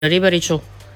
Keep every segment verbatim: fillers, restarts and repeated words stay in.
Ribariću,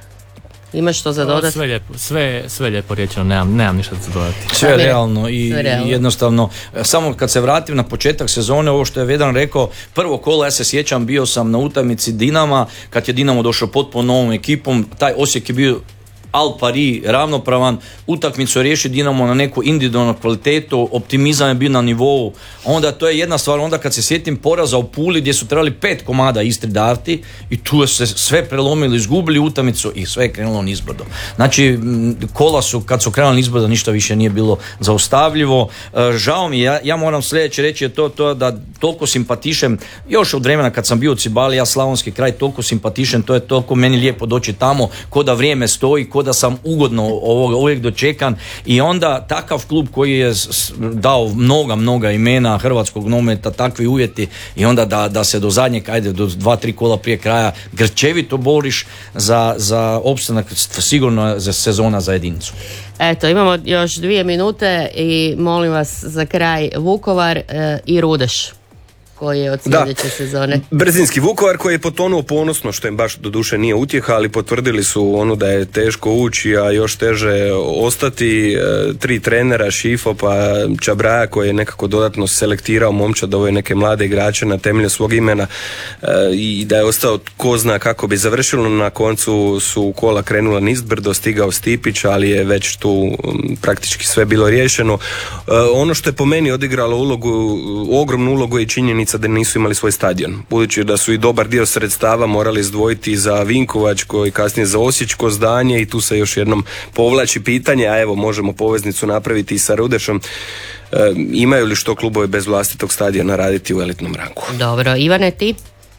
imaš što za dodati? Sve lijepo, sve, sve lijepo rečeno, nemam, nemam ništa za dodati. Sve realno i sve realno. Jednostavno, samo kad se vratim na početak sezone, ovo što je Vedran rekao, prvo kolo, ja se sjećam, bio sam na utakmici Dinama, kad je Dinamo došao potpuno novom ekipom, taj Osijek je bio al pari, ravnopravan, utakmicu je riješio Dinamo na neku individualnu kvalitetu, optimizam je bio na nivou, onda to je jedna stvar, onda kad se sjetim poraza u Puli gdje su trebali pet komada Istri dati i tu se sve prelomili, izgubili utakmicu i sve je krenulo nizbrdo. Znači, kola su, kad su krenuli nizbrdo, ništa više nije bilo zaustavljivo. Žao mi, ja, ja moram sljedeće reći je to, to da toliko simpatišem, još od vremena kad sam bio u Cibali, ja slavonski kraj, toliko simpatišem, to je toliko meni lijepo doći tamo, ko da vrijeme stoji, ko da sam ugodno ovoga uvijek dočekan i onda takav klub koji je dao mnoga, mnoga imena hrvatskog nogometa, takvi uvjeti i onda da, da se do zadnjeg, ajde do dva, tri kola prije kraja grčevito boriš za, za opstanak, sigurno za sezona za jedinicu. Eto, imamo još dvije minute i molim vas za kraj Vukovar e, i Rudeš koji je od sljedeće da. sezone. Brzinski Vukovar koji je potonuo ponosno, što im baš doduše nije utjeha, ali potvrdili su ono da je teško ući, a još teže ostati. E, tri trenera, Šifo pa Čabraja koji je nekako dodatno selektirao momčad, ove neke mlade igrače na temelju svog imena e, i da je ostao ko zna kako bi završilo. Na koncu su kola krenula nizbrdo, stigao Stipić, ali je već tu m, praktički sve bilo riješeno. E, ono što je po meni odigralo ulogu, ogromnu ulogu je činjenica da nisu imali svoj stadion. Budući da su i dobar dio sredstava morali izdvojiti za Vinkovačko i kasnije za Osječko zdanje i tu se još jednom povlači pitanje, a evo možemo poveznicu napraviti i sa Rudešom. E, imaju li što klubovi bez vlastitog stadiona raditi u elitnom rangu? Dobro, Ivane, ti?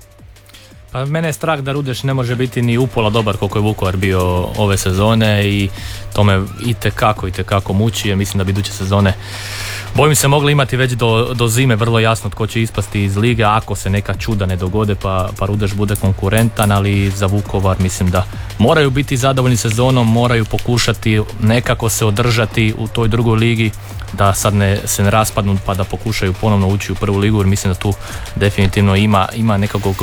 Pa mene je strah da Rudeš ne može biti ni upola dobar koliko je Vukovar bio ove sezone i to me itekako, itekako muči, jer mislim da bi iduće sezone bojim se mogli imati već do, do zime vrlo jasno tko će ispasti iz lige ako se neka čuda ne dogode pa, pa Rudeš bude konkurentan, ali za Vukovar mislim da moraju biti zadovoljni sezonom, moraju pokušati nekako se održati u toj drugoj ligi, da sad ne, se ne raspadnu pa da pokušaju ponovno ući u prvu ligu, jer mislim da tu definitivno ima, ima nekakvog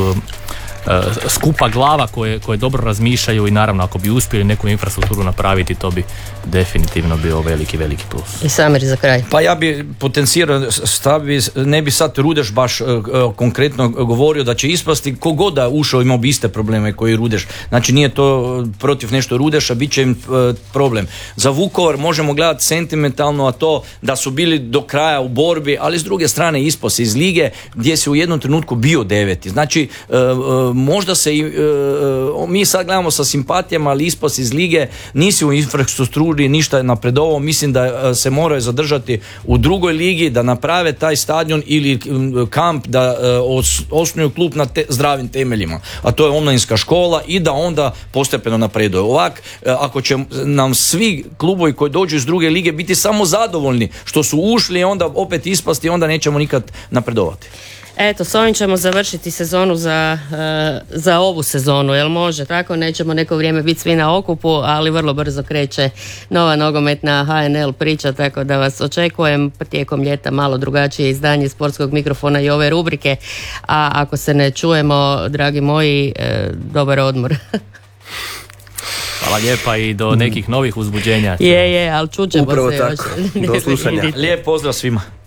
skupa glava koje, koje dobro razmišljaju i naravno ako bi uspjeli neku infrastrukturu napraviti to bi definitivno bio veliki, veliki plus. I Samir za kraj. Pa ja bi potencirao, stavi, ne bi sad Rudeš baš uh, konkretno govorio da će ispasti, kogod da ušao imao bi iste probleme koji Rudeš. Znači nije to protiv nešto Rudeša, bit će im uh, problem. Za Vukovar možemo gledati sentimentalno, a to da su bili do kraja u borbi, ali s druge strane ispao se iz lige gdje se u jednom trenutku bio deveti. Znači uh, uh, možda se i, uh, mi sad gledamo sa simpatijama, ali ispao se iz lige, nisi u infrastrukturi ništa napredovao, mislim da uh, se moraju zadržati u drugoj ligi, da naprave taj stadion ili um, kamp, da uh, os, osnuju klub na te, zdravim temeljima, a to je omladinska škola i da onda postepeno napreduje. Ovak, uh, ako će nam svi klubovi koji dođu iz druge lige biti samo zadovoljni što su ušli i onda opet ispasti, onda nećemo nikad napredovati. Eto, s ovim ćemo završiti sezonu za, uh, za ovu sezonu, jel može tako? Nećemo neko vrijeme biti svi na okupu, ali vrlo brzo kreće nova nogometna H N L priča, tako da vas očekujem tijekom ljeta malo drugačije izdanje sportskog mikrofona i ove rubrike, a ako se ne čujemo, dragi moji, uh, dobar odmor. Hvala lijepa i do nekih novih uzbuđenja. Je, je, ali čućemo Upravo se tako. još. Do slušanja. Lijep pozdrav svima.